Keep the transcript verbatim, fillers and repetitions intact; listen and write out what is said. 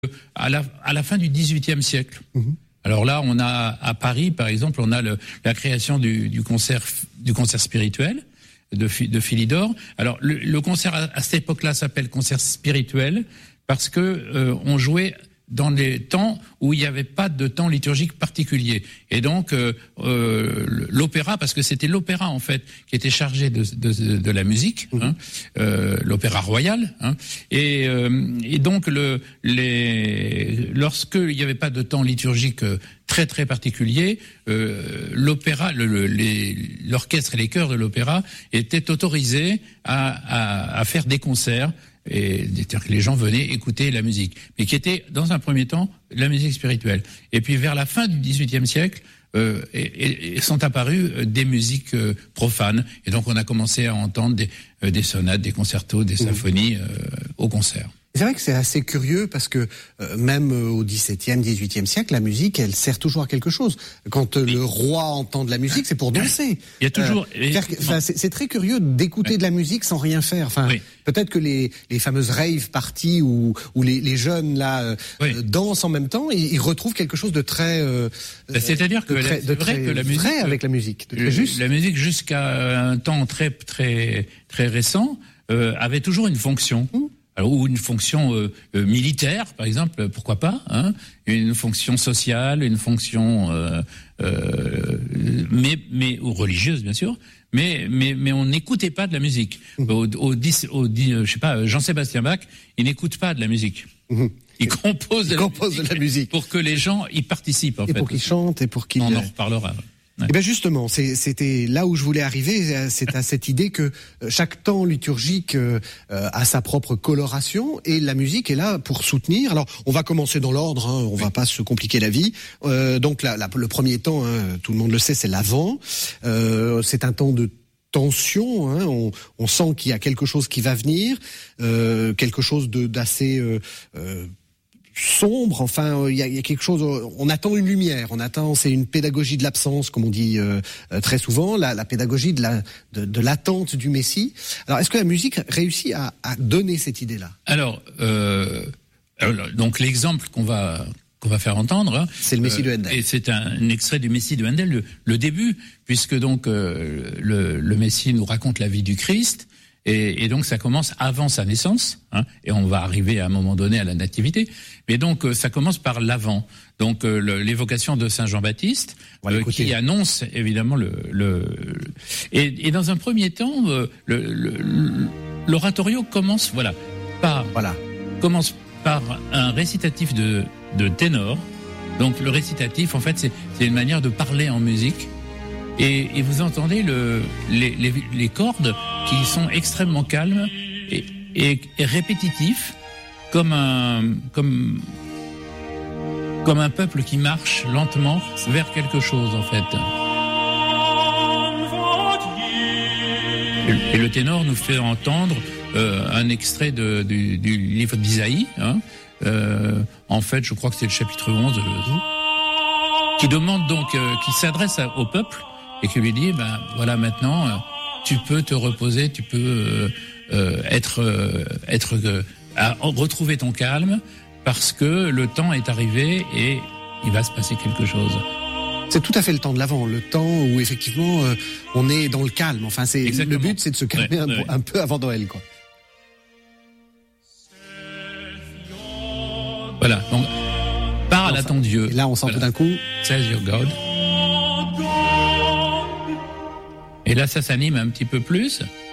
à la, à la fin du dix-huitième siècle. Mmh. Alors là, on a à Paris, par exemple, on a le, la création du, du concert, du concert spirituel de, de Philidor. Alors le, le concert à, à cette époque-là s'appelle concert spirituel parce que euh, on jouait dans les temps où il n'y avait pas de temps liturgique particulier. Et donc, euh, euh, l'opéra, parce que c'était l'opéra, en fait, qui était chargé de, de, de la musique, mmh. hein, euh, l'opéra royal. Hein, et, euh, et donc, le, les, lorsqu'il n'y avait pas de temps liturgique très, très particulier, euh, l'opéra, le, le, les, l'orchestre et les chœurs de l'opéra étaient autorisés à, à, à faire des concerts. Et c'est-à-dire que les gens venaient écouter la musique, mais qui était dans un premier temps la musique spirituelle. Et puis vers la fin du dix-huitième siècle, euh, et, et, et sont apparues des musiques euh, profanes, et donc on a commencé à entendre des, euh, des sonates, des concertos, des symphonies euh, au concert. C'est vrai que c'est assez curieux parce que euh, même au dix-septième, dix-huitième siècle, la musique, elle sert toujours à quelque chose. Quand euh, le roi entend de la musique, c'est pour danser. Il y a toujours. Euh, faire, c'est, c'est très curieux d'écouter ouais. de la musique sans rien faire. Enfin, oui. peut-être que les, les fameuses rave parties où, où les, les jeunes là euh, oui. dansent en même temps, ils, ils retrouvent quelque chose de très. Euh, C'est-à-dire que, très, la, c'est vrai que la musique, vrai avec la musique, de très juste. La musique jusqu'à un temps très très très récent euh, avait toujours une fonction. Mmh. Alors, ou une fonction euh, euh, militaire, par exemple, pourquoi pas, hein, une fonction sociale, une fonction, euh, euh, mais mais ou religieuse bien sûr, mais mais mais on n'écoutait pas de la musique. Mmh. Au, au, dix, au dix, je sais pas, Jean-Sébastien Bach, il n'écoute pas de la musique. Mmh. Il compose, de, il la compose musique de la musique pour que les gens y participent. En et fait, pour qu'ils chantent et pour qu'ils. On en reparlera. Ouais. Et ben justement, c'est, c'était là où je voulais arriver, c'est à cette idée que chaque temps liturgique euh, a sa propre coloration et la musique est là pour soutenir. Alors, on va commencer dans l'ordre, hein, on oui. va pas se compliquer la vie. Euh, donc, la, la, le premier temps, hein, tout le monde le sait, c'est l'Avent. Euh, c'est un temps de tension, hein, on, on sent qu'il y a quelque chose qui va venir, euh, quelque chose de, d'assez euh, euh, sombre, enfin il y, y a quelque chose, on attend une lumière, on attend, c'est une pédagogie de l'absence comme on dit euh, très souvent, la, la pédagogie de, la, de, de l'attente du Messie. Alors est-ce que la musique réussit à, à donner cette idée-là ? Alors, euh, alors donc l'exemple qu'on va qu'on va faire entendre, hein, c'est le Messie euh, de Handel. Et c'est un, un extrait du Messie de Handel, le, le début, puisque donc euh, le, le Messie nous raconte la vie du Christ. Et, et donc ça commence avant sa naissance, hein, et on va arriver à un moment donné à la nativité. Mais donc euh, ça commence par l'avant, donc euh, le, l'évocation de Saint Jean-Baptiste, euh, qui annonce évidemment le. le et, et dans un premier temps, euh, le, le, l'oratorio commence, voilà, par voilà, commence par un récitatif de, de ténor. Donc le récitatif, en fait, c'est, c'est une manière de parler en musique. Et, et vous entendez le, les, les, les cordes qui sont extrêmement calmes et, et, et répétitifs, comme un, comme, comme un peuple qui marche lentement vers quelque chose, en fait. Et, et le ténor nous fait entendre euh, un extrait de, du, du livre d'Isaïe, hein, euh, en fait, je crois que c'est le chapitre onze, le, qui demande donc, euh, qui s'adresse à, au peuple, et qui lui dit, ben voilà, maintenant, euh, tu peux te reposer, tu peux euh, euh, être, euh, être, euh, à retrouver ton calme, parce que le temps est arrivé et il va se passer quelque chose. C'est tout à fait le temps de l'Avent, le temps où effectivement euh, on est dans le calme. Enfin, c'est exactement. Le but, c'est de se calmer ouais, un, ouais. un peu avant Noël, quoi. Voilà. Donc, parle à ton Dieu. Et là, on sent voilà. tout d'un coup. Says your God. Et là, ça s'anime un petit peu plus.